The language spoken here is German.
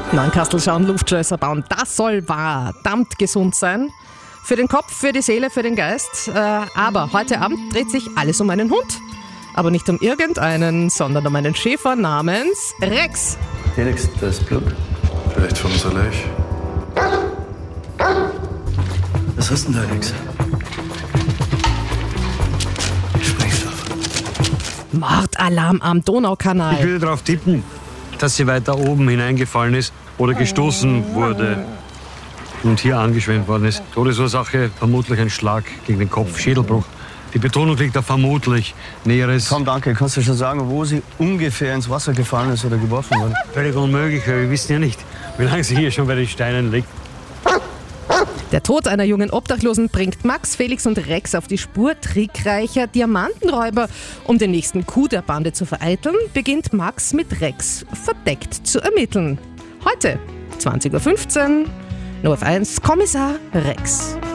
Neunkastel schauen, Luftschlösser bauen, das soll verdammt gesund sein. Für den Kopf, für die Seele, für den Geist. Aber heute Abend dreht sich alles um einen Hund. Aber nicht um irgendeinen, sondern um einen Schäfer namens Rex. Felix, da ist Blut. Vielleicht von unser Lech. Was hast denn da, Alex? Sprengstoff. Mordalarm am Donaukanal. Ich würde darauf tippen, dass sie weiter oben hineingefallen ist oder gestoßen wurde und hier angeschwemmt worden ist. Todesursache vermutlich ein Schlag gegen den Kopf, Schädelbruch. Die Betonung liegt da vermutlich. Näheres. Tom, danke. Kannst du schon sagen, wo sie ungefähr ins Wasser gefallen ist oder geworfen wurde? Völlig unmöglich, aber wir wissen ja nicht, wie lange sie hier schon bei den Steinen liegt. Der Tod einer jungen Obdachlosen bringt Max, Felix und Rex auf die Spur trickreicher Diamantenräuber. Um den nächsten Coup der Bande zu vereiteln, beginnt Max mit Rex verdeckt zu ermitteln. Heute, 20.15 Uhr, nur auf 1, Kommissar Rex.